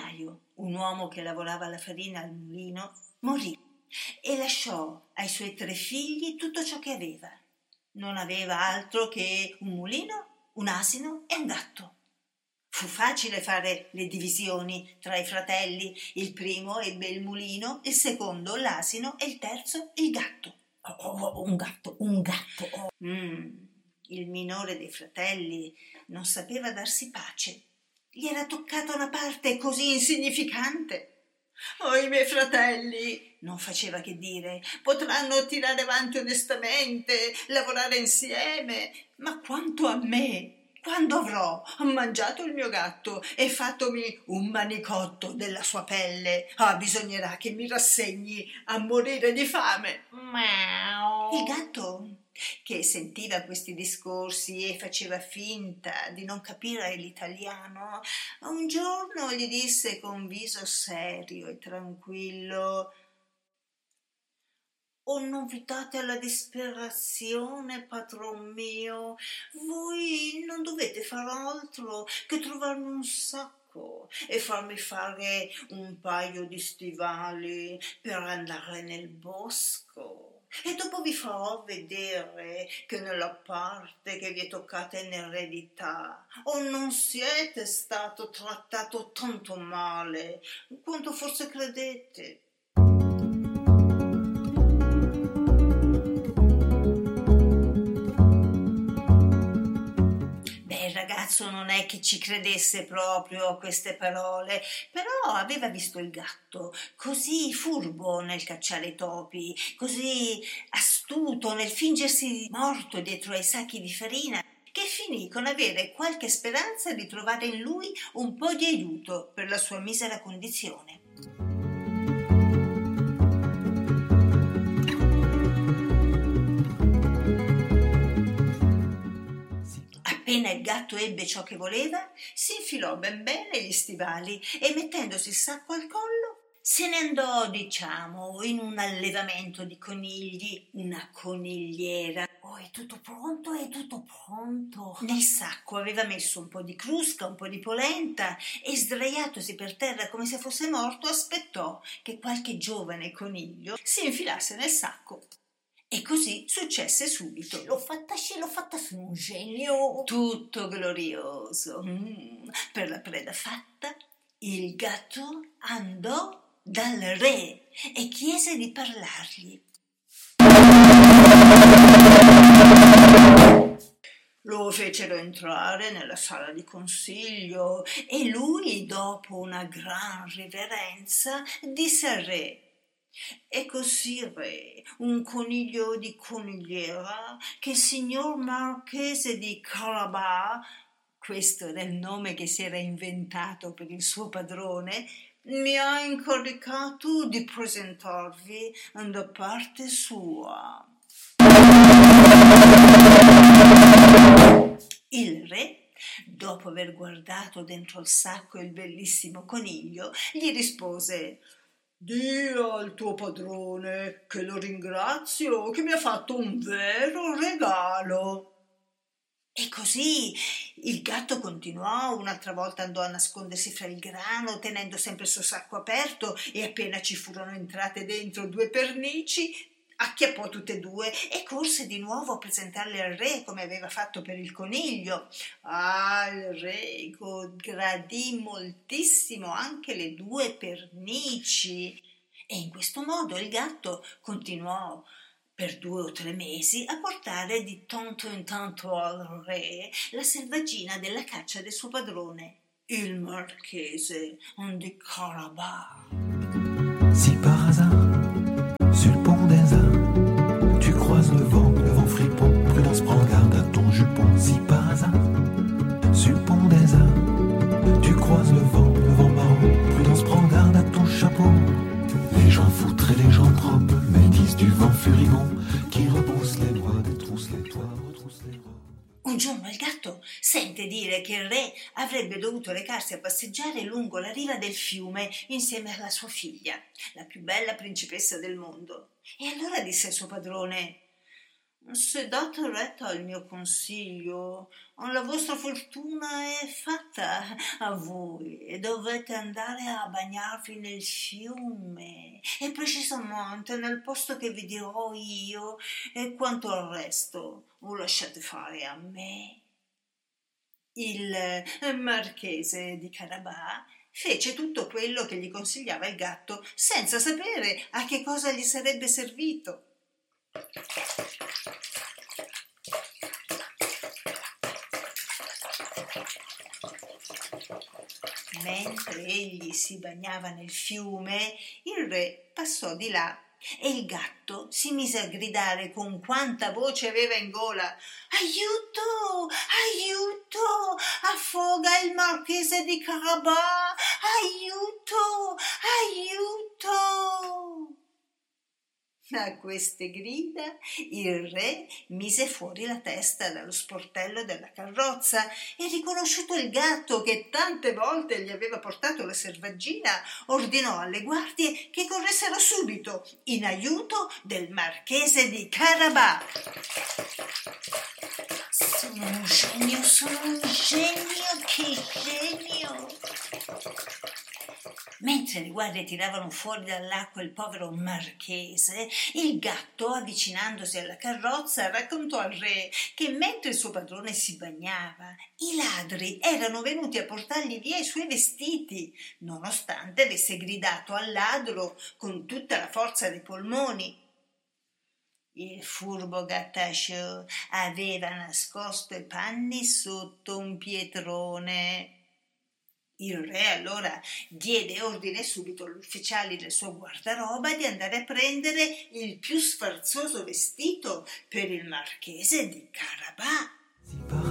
mugnaio, un uomo che lavorava la farina al mulino, morì e lasciò ai suoi 3 figli tutto ciò che aveva. Non aveva altro che un mulino, un asino e un gatto. Fu facile fare le divisioni tra i fratelli. Il primo ebbe il mulino, il secondo l'asino e il terzo il gatto. Un gatto. Il minore dei fratelli non sapeva darsi pace. Gli era toccata una parte così insignificante. «Oh, i miei fratelli», non faceva che dire, «potranno tirare avanti onestamente, lavorare insieme, ma quanto a me, quando avrò mangiato il mio gatto e fattomi un manicotto della sua pelle, bisognerà che mi rassegni a morire di fame». Il gatto, che sentiva questi discorsi e faceva finta di non capire l'italiano, un giorno gli disse con viso serio e tranquillo: «O non vi date alla disperazione, padron mio? Voi non dovete far altro che trovarmi un sacco e farmi fare un paio di stivali per andare nel bosco. E dopo vi farò vedere che nella parte che vi è toccata in eredità non siete stato trattato tanto male quanto forse credete». Il ragazzo non è che ci credesse proprio a queste parole, però aveva visto il gatto così furbo nel cacciare i topi, così astuto nel fingersi morto dietro ai sacchi di farina, che finì con avere qualche speranza di trovare in lui un po' di aiuto per la sua misera condizione. Appena il gatto ebbe ciò che voleva, si infilò ben bene gli stivali e, mettendosi il sacco al collo, se ne andò, in un allevamento di conigli, una conigliera. «Oh, è tutto pronto, è tutto pronto». Nel sacco aveva messo un po' di crusca, un po' di polenta e, sdraiatosi per terra come se fosse morto, aspettò che qualche giovane coniglio si infilasse nel sacco. E così successe subito. Ce l'ho fatta, sono un genio. Tutto glorioso. Per la preda fatta, il gatto andò dal re e chiese di parlargli. Lo fecero entrare nella sala di consiglio e lui, dopo una gran riverenza, disse al re: «È così, re, un coniglio di conigliera, che il signor marchese di Carabas», questo era il nome che si era inventato per il suo padrone, «mi ha incaricato di presentarvi da parte sua». Il re, dopo aver guardato dentro il sacco il bellissimo coniglio, gli rispose: «Dì al tuo padrone che lo ringrazio, che mi ha fatto un vero regalo». E così il gatto continuò, un'altra volta andò a nascondersi fra il grano, tenendo sempre il suo sacco aperto, e appena ci furono entrate dentro 2 pernici, acchiappò tutte e 2 e corse di nuovo a presentarle al re come aveva fatto per il coniglio. Il re gradì moltissimo anche le 2 pernici e in questo modo il gatto continuò per 2 o 3 mesi a portare di tanto in tanto al re la selvaggina della caccia del suo padrone, il marchese di Carabas. Si par hasard, sur le pont des Arts, tu croises le vent fripon, prudence, prends garde à ton jupon. Si par hasard, sur le pont des Arts, tu croises le vent marron, prudence, prends garde à ton chapeau. Les gens foutres et les gens propres médisent du vent furibond qui rebrousse les lois, détrousse les toits, retrousse les rois. Un giorno il gatto sente dire che il re avrebbe dovuto recarsi a passeggiare lungo la riva del fiume insieme alla sua figlia, la più bella principessa del mondo. E allora disse al suo padrone: Se date retta al mio consiglio, la vostra fortuna è fatta. A voi dovete andare a bagnarvi nel fiume, e precisamente nel posto che vi dirò io, e quanto al resto lo lasciate fare a me. Il marchese di Carabà fece tutto quello che gli consigliava il gatto, senza sapere a che cosa gli sarebbe servito. Mentre egli si bagnava nel fiume, il re passò di là e il gatto si mise a gridare con quanta voce aveva in gola: «Aiuto! Aiuto! Affoga il marchese di Carabà! Aiuto! Aiuto!» A queste grida il re mise fuori la testa dallo sportello della carrozza e, riconosciuto il gatto che tante volte gli aveva portato la selvaggina, ordinò alle guardie che corressero subito in aiuto del marchese di Carabà. Sono un genio, che genio! Mentre le guardie tiravano fuori dall'acqua il povero marchese, il gatto, avvicinandosi alla carrozza, raccontò al re che mentre il suo padrone si bagnava, i ladri erano venuti a portargli via i suoi vestiti, nonostante avesse gridato al ladro con tutta la forza dei polmoni. Il furbo gattaccio aveva nascosto i panni sotto un pietrone. Il re allora diede ordine subito agli ufficiali del suo guardaroba di andare a prendere il più sfarzoso vestito per il marchese di Carabà.